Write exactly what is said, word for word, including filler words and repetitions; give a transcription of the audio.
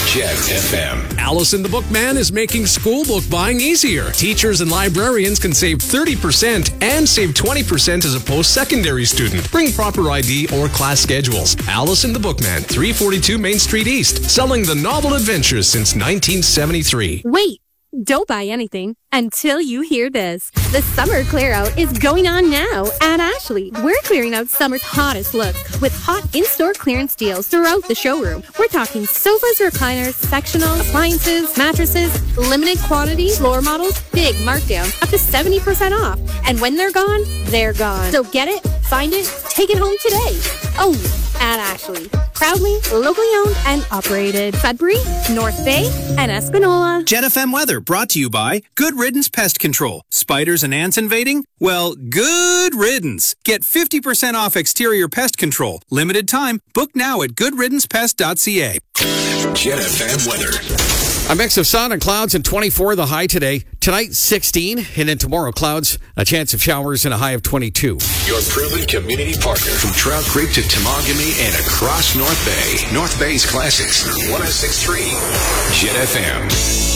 Jet F M. Allison the Bookman is making school book buying easier. Teachers and librarians can save thirty percent and save twenty percent as a post-secondary student. Bring proper I D or class schedules. Allison the Bookman, three forty-two Main Street East, selling the novel adventures since nineteen seventy-three. Wait, don't buy anything until you hear this. The summer clear out is going on now at Ashley. We're clearing out summer's hottest looks with hot in-store clearance deals throughout the showroom. We're talking sofas, recliners, sectionals, appliances, mattresses, limited quantity, floor models, big markdown, up to seventy percent off. And when they're gone, they're gone. So get it, find it, take it home today. Oh, at Ashley. Proudly, locally owned and operated. Sudbury, North Bay, and Espanola. Jet F M weather brought to you by Good Riddance Pest Control. Spiders and ants invading? Well, good riddance. Get fifty percent off exterior pest control. Limited time. Book now at good riddance pest dot c a. Jet F M weather. A mix of sun and clouds and twenty-four the high today. Tonight, sixteen. And then tomorrow, clouds, a chance of showers and a high of twenty-two. Your proven community partner from Trout Creek to Temagami and across North Bay. North Bay's Classics, one oh six point three Jet F M.